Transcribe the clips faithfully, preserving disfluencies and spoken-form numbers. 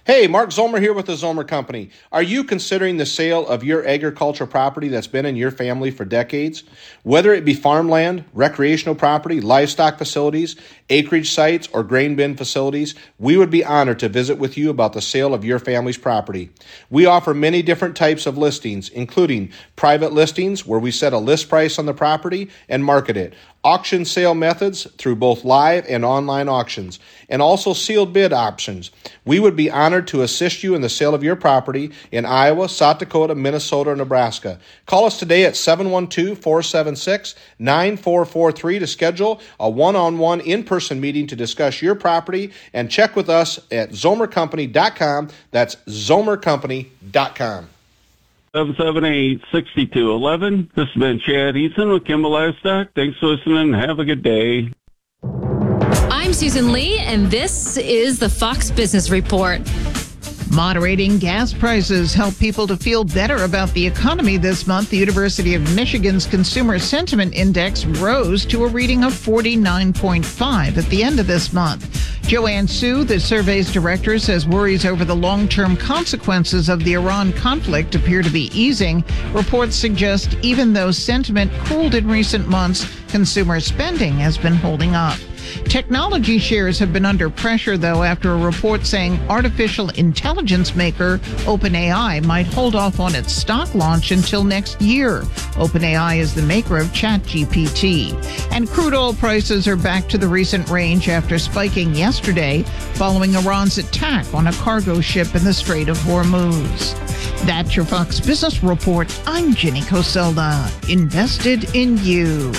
Hey, Mark Zomer here with the Zomer Company. Are you considering the sale of your agricultural property that's been in your family for decades? Whether it be farmland, recreational property, livestock facilities, acreage sites, or grain bin facilities, we would be honored to visit with you about the sale of your family's property. We offer many different types of listings, including private listings where we set a list price on the property and market it, auction sale methods through both live and online auctions, and also sealed bid options. We would be honored to assist you in the sale of your property in Iowa, South Dakota, Minnesota, or Nebraska. Call us today at seven one two, four seven six, nine four four three to schedule a one-on-one in-person meeting to discuss your property, and check with us at zomer company dot com. That's zomer company dot com. seven seven eight, six two one one. This has been Chad Eason with Kimball Livestock. Thanks for listening. Have a good day. I'm Susan Lee, and this is the Fox Business Report. Moderating gas prices help people to feel better about the economy this month. The University of Michigan's Consumer Sentiment Index rose to a reading of forty-nine point five at the end of this month. Joanne Su, the survey's director, says worries over the long-term consequences of the Iran conflict appear to be easing. Reports suggest even though sentiment cooled in recent months, consumer spending has been holding up. Technology shares have been under pressure, though, after a report saying artificial intelligence maker OpenAI might hold off on its stock launch until next year. OpenAI is the maker of ChatGPT. And crude oil prices are back to the recent range after spiking yesterday following Iran's attack on a cargo ship in the Strait of Hormuz. That's your Fox Business Report. I'm Jenny Coselda. Invested in you.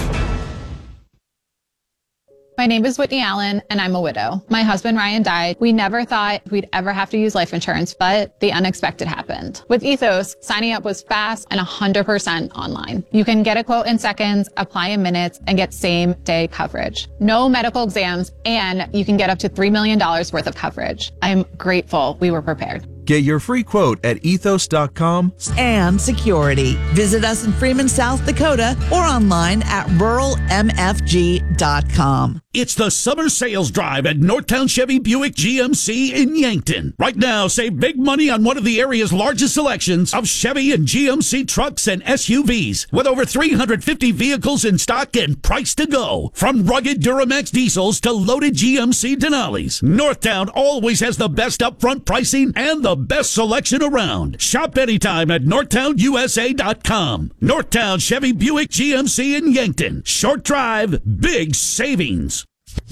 My name is Whitney Allen, and I'm a widow. My husband, Ryan, died. We never thought we'd ever have to use life insurance, but the unexpected happened. With Ethos, signing up was fast and one hundred percent online. You can get a quote in seconds, apply in minutes, and get same-day coverage. No medical exams, and you can get up to three million dollars worth of coverage. I'm grateful we were prepared. Get your free quote at ethos dot com. And security. Visit us in Freeman, South Dakota, or online at rural m f g dot com. It's the summer sales drive at Northtown Chevy Buick G M C in Yankton. Right now, save big money on one of the area's largest selections of Chevy and G M C trucks and S U Vs, with over three hundred fifty vehicles in stock and price to go. From rugged Duramax diesels to loaded G M C Denali's, Northtown always has the best upfront pricing and the best selection around. Shop anytime at northtown u s a dot com. Northtown Chevy Buick G M C in Yankton. Short drive, big savings.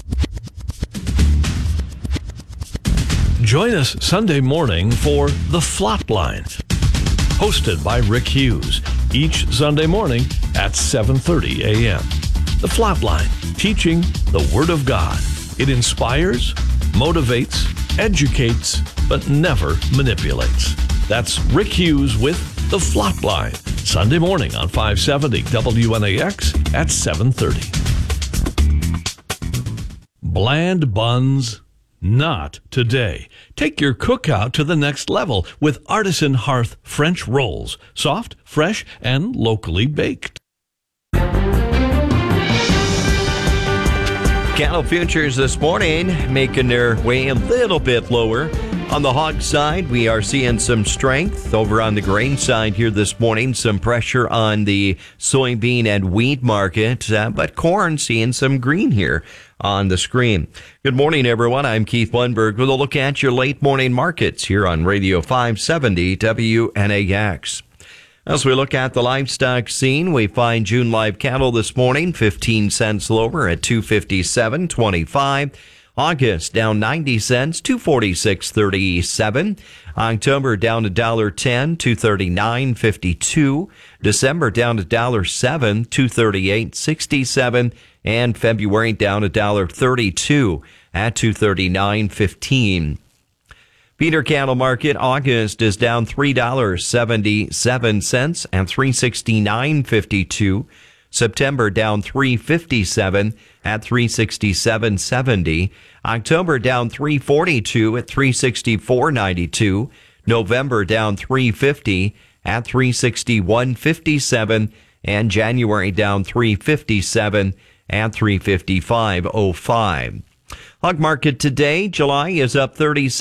Join us Sunday morning for The Flatline, hosted by Rick Hughes, each Sunday morning at seven thirty a.m. The Flatline, teaching the Word of God. It inspires, motivates, educates, but never manipulates. That's Rick Hughes with The Flatline, Sunday morning on five seventy W N A X at seven thirty. Bland buns? Not today. Take your cookout to the next level with Artisan Hearth French rolls. Soft, fresh, and locally baked. Cattle futures this morning making their way a little bit lower. On the hog side, we are seeing some strength. Over on the grain side here this morning, some pressure on the soybean and wheat market, uh, but corn seeing some green here on the screen. Good morning, everyone. I'm Keith Lundberg with a look at your late morning markets here on Radio five seventy W N A X. As we look at the livestock scene, we find June live cattle this morning fifteen cents lower at two fifty-seven twenty-five. August down ninety cents, two forty-six thirty-seven. October down a dollar ten, two thirty-nine fifty-two. December down a dollar seven, two thirty-eight sixty-seven. And February down a dollar thirty-two at two thirty-nine fifteen. Feeder cattle market, August is down three dollars and seventy-seven cents and three sixty-nine fifty-two. September down three fifty-seven at three sixty-seven seventy. October down three forty-two at three sixty-four ninety-two. November down three fifty at three sixty-one fifty-seven. And January down three fifty-seven at three fifty-five oh five. Hog market today, July is up thirty